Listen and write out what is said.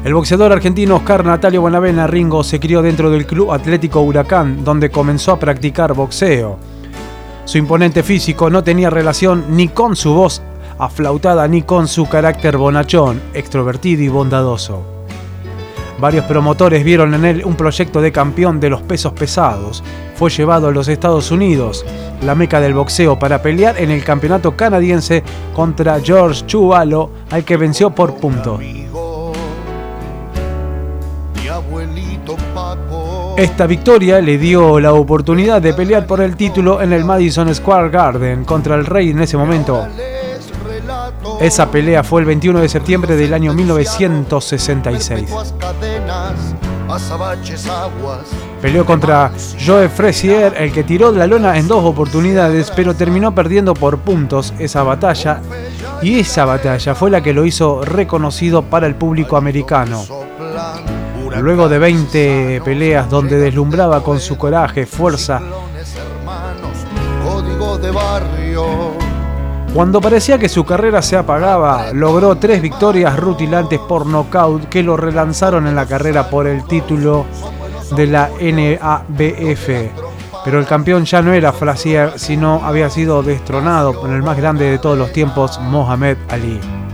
El boxeador argentino Oscar Natalio Bonavena Ringo se crió dentro del Club Atlético Huracán, donde comenzó a practicar boxeo. Su imponente físico no tenía relación ni con su voz aflautada ni con su carácter bonachón, extrovertido y bondadoso. Varios promotores vieron en él un proyecto de campeón de los pesos pesados. Fue llevado a los Estados Unidos, la meca del boxeo, para pelear en el campeonato canadiense contra George Chuvalo, al que venció por puntos. Esta victoria le dio la oportunidad de pelear por el título en el Madison Square Garden contra el Rey en ese momento. Esa pelea fue el 21 de septiembre del año 1966. Peleó contra Joe Frazier, el que tiró la lona en 2 oportunidades, pero terminó perdiendo por puntos esa batalla, y esa batalla fue la que lo hizo reconocido para el público americano. Luego de 20 peleas donde deslumbraba con su coraje, fuerza, cuando parecía que su carrera se apagaba, logró 3 victorias rutilantes por nocaut que lo relanzaron en la carrera por el título de la NABF. Pero el campeón ya no era Frazier, sino había sido destronado por el más grande de todos los tiempos, Muhammad Ali.